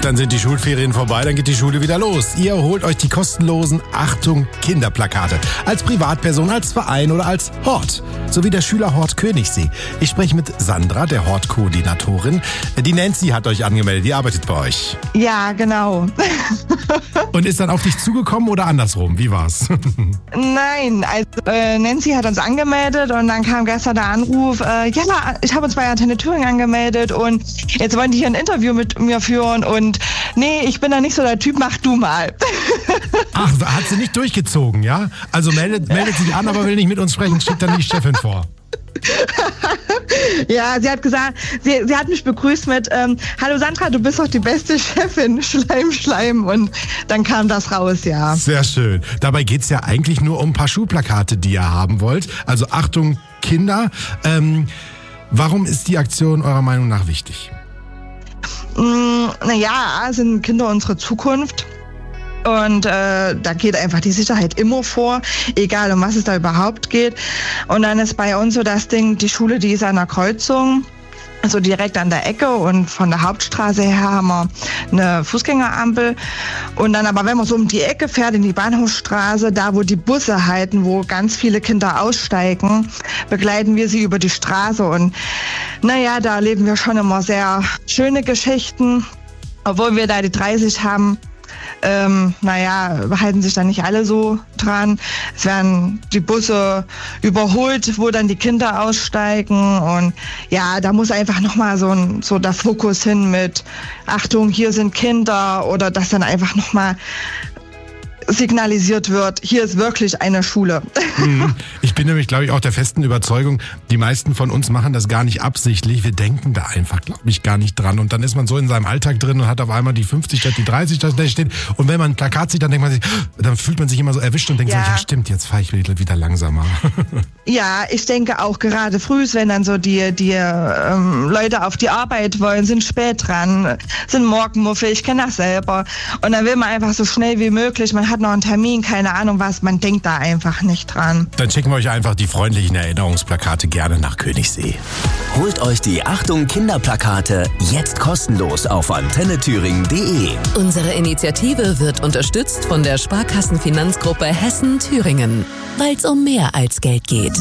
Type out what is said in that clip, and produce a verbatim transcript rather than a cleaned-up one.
dann sind die Schulferien vorbei, dann geht die Schule wieder los. Ihr holt euch die kostenlosen Achtung Kinderplakate. Als Privatperson, als Verein oder als Hort. So wie der Schülerhort Königssee. Ich spreche mit Sandra, der Hortkoordinatorin. Die Nancy hat euch angemeldet, die arbeitet bei euch. Ja, genau. Und ist dann auf dich zugekommen oder andersrum? Wie war's? Nein, also äh, Nancy hat uns angemeldet und dann kam gestern der Anruf, äh, ja, ich habe uns bei Antenne Thüringen angemeldet und jetzt wollen die hier ein Interview mit mir führen und nee, ich bin da nicht so der Typ, mach du mal. Ach, hat sie nicht durchgezogen, ja? Also meldet, meldet sich an, aber will nicht mit uns sprechen, schickt dann die Chefin vor. Ja, sie hat gesagt, sie, sie hat mich begrüßt mit ähm, hallo Sandra, du bist doch die beste Chefin, Schleim, Schleim. Und dann kam das raus, ja. Sehr schön. Dabei geht's ja eigentlich nur um ein paar Schulplakate, die ihr haben wollt. Also Achtung, Kinder. Ähm, warum ist die Aktion eurer Meinung nach wichtig? Mm, naja, sind Kinder unsere Zukunft. Und äh, da geht einfach die Sicherheit immer vor, egal um was es da überhaupt geht. Und dann ist bei uns so das Ding, die Schule, die ist an der Kreuzung, also direkt an der Ecke und von der Hauptstraße her haben wir eine Fußgängerampel. Und dann aber, wenn man so um die Ecke fährt, in die Bahnhofsstraße, da wo die Busse halten, wo ganz viele Kinder aussteigen, begleiten wir sie über die Straße. Und naja, da erleben wir schon immer sehr schöne Geschichten, obwohl wir da die dreißig haben. Ähm, naja, halten sich da nicht alle so dran. Es werden die Busse überholt, wo dann die Kinder aussteigen und ja, da muss einfach nochmal so, ein, so der Fokus hin mit Achtung, hier sind Kinder oder dass dann einfach nochmal signalisiert wird, hier ist wirklich eine Schule. Ich bin nämlich, glaube ich, auch der festen Überzeugung, die meisten von uns machen das gar nicht absichtlich. Wir denken da einfach, glaube ich, gar nicht dran. Und dann ist man so in seinem Alltag drin und hat auf einmal die fünfzig statt die dreißig da stehen. Und wenn man ein Plakat sieht, dann denkt man sich, dann fühlt man sich immer so erwischt und denkt ja. sich, ja stimmt, jetzt fahre ich wieder langsamer. Ja, ich denke auch gerade früh, wenn dann so die, die ähm, Leute auf die Arbeit wollen, sind spät dran, sind Morgenmuffel, ich kenne das selber. Und dann will man einfach so schnell wie möglich, man hat noch einen Termin, keine Ahnung was, man denkt da einfach nicht dran. Dann schicken wir euch einfach die freundlichen Erinnerungsplakate gerne nach Königssee. Holt euch die Achtung Kinderplakate jetzt kostenlos auf antenne thüringen punkt de. Unsere Initiative wird unterstützt von der Sparkassenfinanzgruppe Hessen-Thüringen, weil es um mehr als Geld geht.